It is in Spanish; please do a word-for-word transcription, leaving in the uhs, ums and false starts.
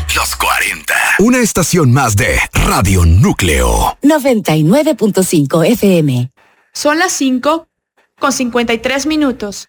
Los cuarenta. Una estación más de Radio Núcleo. noventa y nueve punto cinco F M. Son las cinco con cincuenta y tres minutos.